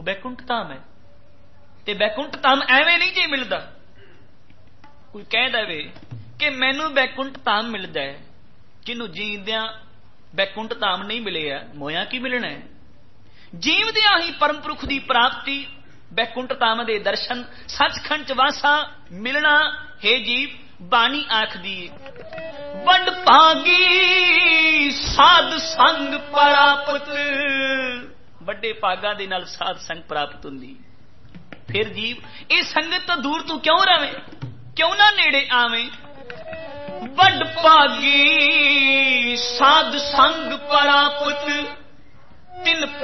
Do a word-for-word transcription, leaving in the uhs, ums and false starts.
ਉਹ ਬੈਕੁੰਠ ਧਾਮ ਹੈ। ਤੇ ਬੈਕੁੰਠ ਧਾਮ ਐਵੇਂ ਨਹੀਂ ਜੇ ਮਿਲਦਾ। ਕੋਈ ਕਹਿ ਦੇਵੇ ਕਿ ਮੈਨੂੰ ਬੈਕੁੰਠ ਧਾਮ ਮਿਲਦਾ ਹੈ, ਜਿਹਨੂੰ ਜੀਂਦਿਆਂ ਬੈਕੁੰਠ ਧਾਮ ਨਹੀਂ ਮਿਲਿਆ, ਮੋਇਆ ਕੀ ਮਿਲਣਾ ਹੈ। ਜੀਵਦਿਆਂ ਹੀ ਪਰਮ ਪੁਰਖ ਦੀ ਪ੍ਰਾਪਤੀ, ਬੈਕੁੰਠ ਧਾਮ ਦੇ ਦਰਸ਼ਨ, ਸੱਚਖੰਡ ਚ ਵਾਸਾ ਮਿਲਣਾ। ਹੈ ਜੀਵ ਬਾਣੀ ਆਖਦੀ ਵੱਡ ਭਾਗੀ ਸਾਧ ਸੰਗ ਪ੍ਰਾਪਤ, ਵੱਡੇ ਭਾਗਾਂ ਦੇ ਨਾਲ ਸਾਧ ਸੰਗ ਪ੍ਰਾਪਤ ਹੁੰਦੀ। ਫਿਰ ਜੀਵ ਇਹ ਸੰਗਤ ਤੋਂ ਦੂਰ ਤੂੰ ਕਿਉਂ ਰਵੇਂ, ਕਿਉਂ ਨਾ ਨੇੜੇ ਆਵੇਂ। ਵੱਡ ਭਾਗੀ ਸਾਧ ਸੰਗ ਪ੍ਰਾਪਤ, ਤਿਨ